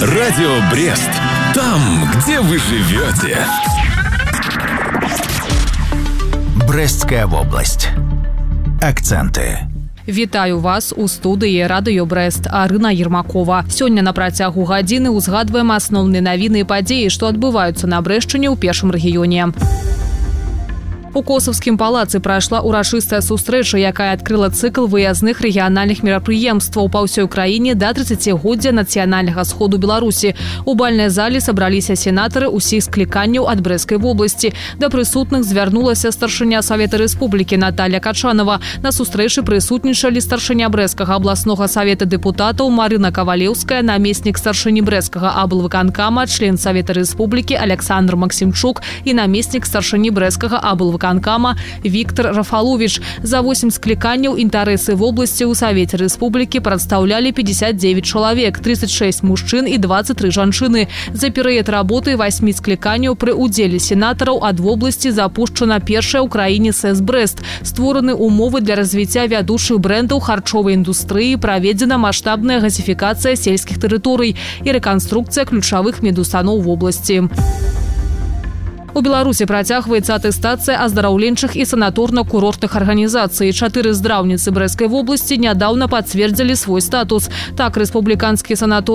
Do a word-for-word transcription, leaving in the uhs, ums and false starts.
Радио Брест. Там, где вы живете. Брестская область. Акценты. Вітаю вас у студыі Радыё Брест, Арына Ермакова. Сёння на працягу гадзіны узгадваем асноўныя навіны і падзеі, што адбываюцца на Брэшчыне ў першым рэгіёне. У Косавскім палацы прайшла урачыстая сустрэча, якая адкрыла цыкл выязных рэгіянальных мерапрыемстваў па ўсёй краіне да трыццацігоддзя нацыянальнага сходу Беларусі. У бальнай зале сабраліся сенатары ўсіх скліканняў ад Брэсцкай вобласці. Да прысутных звярнулася старшыня Савета Рэспублікі Наталья Качанова. На сустрэчы прысутнічалі старшыня Брэсцкага абласнога савета дэпутатаў Марына Кавалеўская, намеснік старшыні Брэсцкага аблвыканкама, член Савета Рэспублікі Александр Максимчук і намеснік старшыні Брэсцкага аблвыканкама Віктор Рафалович. За восемь скліканняў інтарэсы вобласці ў Савеце Рэспублікі прадстаўлялі пятьдесят девять чалавек, тридцать шесть мужчын і двадцать три жанчыны. За перыяд работы восьмі скліканняў пры ўдзеле сенатараў ад вобласці запушчана першая ў краіне сэс Брэст. Створаны умовы для развіцця вядучых брэндаў харчовай індустрыі, праведзена маштабная газіфікацыя сельскіх тэрыторый і рэканструкцыя ключавых медустаноў вобласці. У Беларусі працягваецца атэстацыя аздараўленчых і санаторна-курортных арганізацый. Чатыры здраўніцы Брэсцкай вобласці нядаўна пацвердзілі свой статус. Так, рэспубліканскі санаторый